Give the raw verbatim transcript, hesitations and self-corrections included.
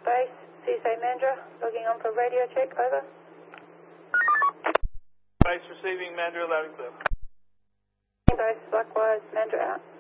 base, C S A Mandra, logging on for radio check, over. Base receiving, Mandra, loud and clear. Base, likewise, Mandra out.